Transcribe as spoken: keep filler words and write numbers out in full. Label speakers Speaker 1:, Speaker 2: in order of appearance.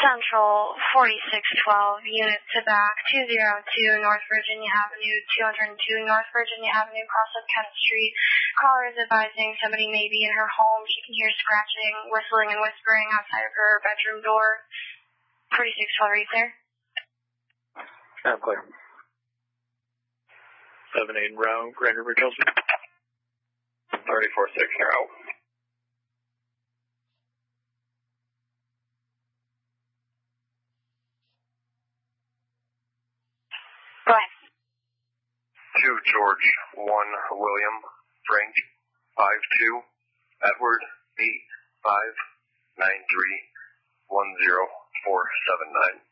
Speaker 1: Central forty-six twelve, unit to back, two oh two North Virginia Avenue, two oh two North Virginia Avenue, cross of Kent Street. Caller is advising somebody may be in her home. She can hear scratching, whistling, and whispering outside of her bedroom door. forty-six twelve, are you clear?
Speaker 2: I'm clear.
Speaker 3: seven eight Row, Grand River, Chelsea.
Speaker 2: thirty-four six Row.
Speaker 1: Go ahead.
Speaker 2: two George, one William, Frank, five two, Edward, eight five nine three one zero four seven nine.